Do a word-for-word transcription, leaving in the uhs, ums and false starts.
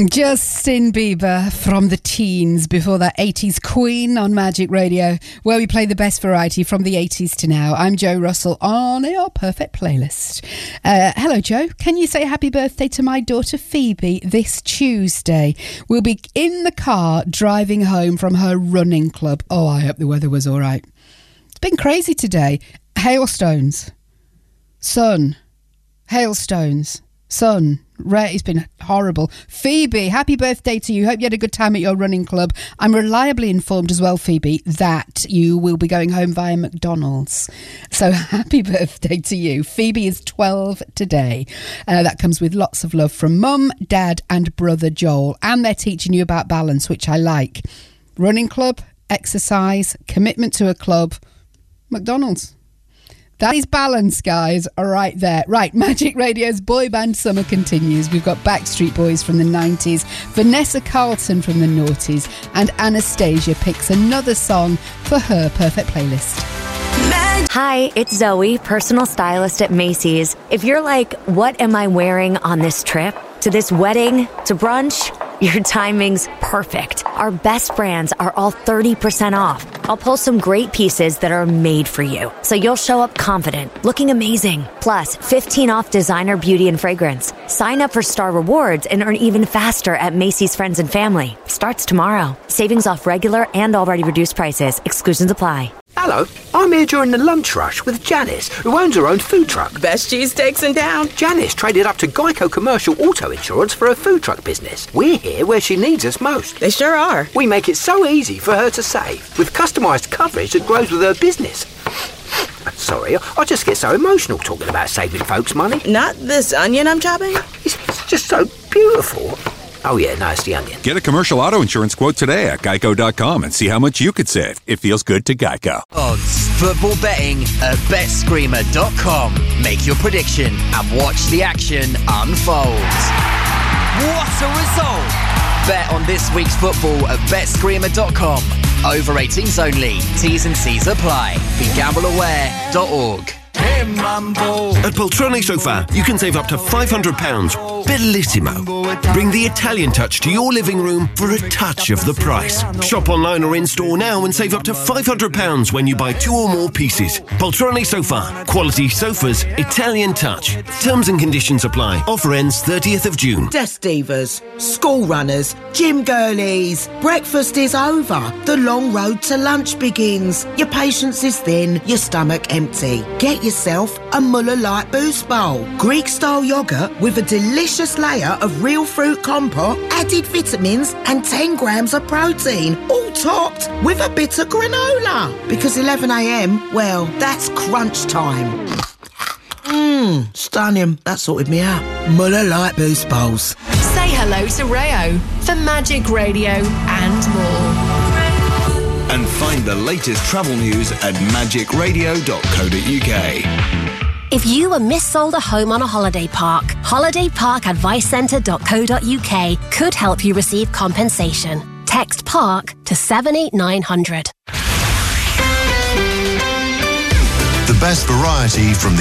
Justin Bieber from the teens, before that eighties queen on Magic Radio, where we play the best variety from the eighties to now. I'm Joe Russell on your perfect playlist. Uh, hello, Joe. Can you say happy birthday to my daughter Phoebe this Tuesday? We'll be in the car driving home from her running club. Oh, I hope the weather was all right. It's been crazy today. Hailstones, sun, hailstones, sun. It's been horrible. Phoebe, happy birthday to you. Hope you had a good time at your running club. I'm reliably informed as well, Phoebe, that you will be going home via McDonald's. So happy birthday to you. Phoebe is twelve today. Uh, that comes with lots of love from Mum, Dad and brother Joel. And they're teaching you about balance, which I like. Running club, exercise, commitment to a club, McDonald's. That is balance, guys, right there. Right, Magic Radio's boy band summer continues. We've got Backstreet Boys from the nineties, Vanessa Carlton from the noughties, and Anastasia picks another song for her perfect playlist. Hi, it's Zoe, personal stylist at Macy's. If you're like, what am I wearing on this trip? To this wedding? To brunch? Your timing's perfect. Our best brands are all thirty percent off. I'll pull some great pieces that are made for you, so you'll show up confident, looking amazing. Plus, fifteen off designer, beauty, and fragrance. Sign up for Star Rewards and earn even faster at Macy's Friends and Family. Starts tomorrow. Savings off regular and already reduced prices. Exclusions apply. Hello, I'm here during the lunch rush with Janice, who owns her own food truck. Best cheesesteaks in town. Janice traded up to Geico Commercial Auto Insurance for her food truck business. We're here where she needs us most. They sure are. We make it so easy for her to save, with customised coverage that grows with her business. Sorry, I just get so emotional talking about saving folks money. Not this onion I'm chopping? It's, it's just so beautiful. Oh yeah, no, it's the onion. Get a commercial auto insurance quote today at geico dot com and see how much you could save. It feels good to Geico. Odds football betting at bet screamer dot com. Make your prediction and watch the action unfold. What a result! Bet on this week's football at bet screamer dot com. Over eighteens only. T's and C's apply. Be gamble aware dot org. At Poltrone Sofa, you can save up to five hundred pounds. Bellissimo. Bring the Italian touch to your living room for a touch of the price. Shop online or in-store now and save up to five hundred pounds when you buy two or more pieces. Poltrone Sofa. Quality sofas, Italian touch. Terms and conditions apply. Offer ends thirtieth of June. Desk divas, school runners, gym girlies. Breakfast is over. The long road to lunch begins. Your patience is thin, your stomach empty. Get yourself a Muller Light Boost Bowl. Greek-style yoghurt with a delicious layer of real fruit compote, added vitamins and ten grams of protein, all topped with a bit of granola. Because eleven a.m, well, that's crunch time. Mmm, stunning. That sorted me out. Muller Light Boost Bowls. Say hello to Rayo for Magic Radio and more. And find the latest travel news at magic radio dot co dot uk. If you were missold a home on a holiday park, holiday park advice centre dot co dot uk could help you receive compensation. Text PARK to seven eight nine hundred. The best variety from the